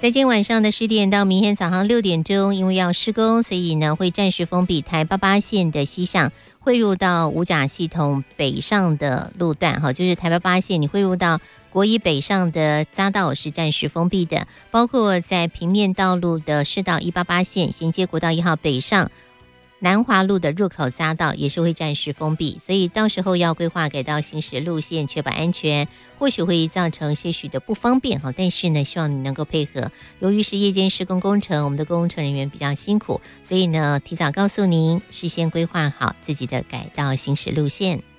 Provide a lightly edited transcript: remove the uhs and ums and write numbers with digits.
在今天晚上的10点到明天早上6点钟，因为要施工，所以呢会暂时封闭台88线的西向汇入到五甲系统北上的路段，就是台88线你汇入到国一北上的匝道是暂时封闭的，包括在平面道路的市道188线衔接国道1号北上南华路的入口匝道也是会暂时封闭，所以到时候要规划改道行驶路线，确保安全，或许会造成些许的不方便，但是呢希望你能够配合。由于是夜间施工工程，我们的工程人员比较辛苦，所以呢提早告诉您，事先规划好自己的改道行驶路线。